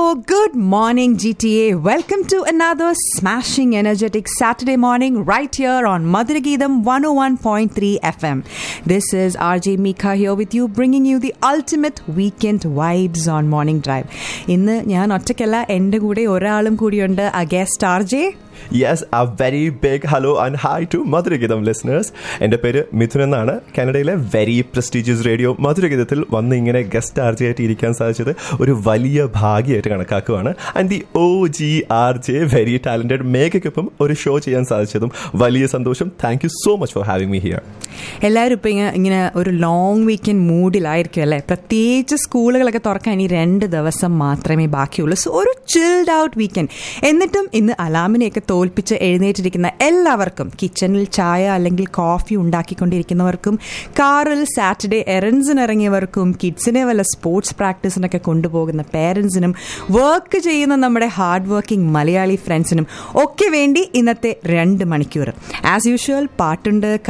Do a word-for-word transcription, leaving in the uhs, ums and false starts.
Good morning, G T A. Welcome to another smashing, energetic Saturday morning right here on Madhuragidam one oh one point three F M. This is R J Mika here with you, bringing you the ultimate weekend vibes on Morning Drive. ഇന്ന് ഞാൻ ഒറ്റയ്ക്കല്ല, എൻ്റെ കൂടെ ഒരാളും കൂടിയുണ്ട്, a guest R J. Yes, a very big hello and hi to Madhuragidam listeners. എൻ്റെ പേര് മിഥുൻ എന്നാണ്. കാനഡയിലെ വെരി പ്രസ്റ്റീജിയസ് റേഡിയോ മധുരഗീതത്തിൽ വന്ന് ഇങ്ങനെ ഗസ്റ്റ് ആർ ജെ ആയിട്ട് ഇരിക്കാൻ സാധിച്ചത് ഒരു വലിയ ഭാഗ്യമായിട്ട് കണക്കാക്കുകയാണ്. And the O G R J very talented മേഘയ്ക്കൊപ്പം ഒരു ഷോ ചെയ്യാൻ സാധിച്ചതും വലിയ സന്തോഷം. Thank you so much for having me here. എല്ലാവരും ഇപ്പം ഇങ്ങനെ ഇങ്ങനെ ഒരു ലോങ് വീക്കെൻഡ് മൂഡിലായിരിക്കും അല്ലേ? പ്രത്യേകിച്ച് സ്കൂളുകളൊക്കെ തുറക്കാൻ ഇനി രണ്ട് ദിവസം മാത്രമേ ബാക്കിയുള്ളൂ. സോ ഒരു ചിൽഡ് ഔട്ട് വീക്കെൻഡ്. എന്നിട്ടും ഇന്ന് അലാമിനെയൊക്കെ തോൽപ്പിച്ച് എഴുന്നേറ്റിരിക്കുന്ന എല്ലാവർക്കും, കിച്ചണിൽ ചായ അല്ലെങ്കിൽ കോഫി ഉണ്ടാക്കിക്കൊണ്ടിരിക്കുന്നവർക്കും, കാറിൽ സാറ്റർഡേ എറൻസിന് ഇറങ്ങിയവർക്കും, കിഡ്സിനെ വല്ല സ്പോർട്സ് പ്രാക്ടീസിനൊക്കെ കൊണ്ടുപോകുന്ന പേരൻസിനും, വർക്ക് ചെയ്യുന്ന നമ്മുടെ ഹാർഡ് വർക്കിംഗ് മലയാളി ഫ്രണ്ട്സിനും ഒക്കെ വേണ്ടി ഇന്നത്തെ രണ്ട് മണിക്കൂർ ആസ് യൂഷ്വൽ പാട്ടുണ്ട്,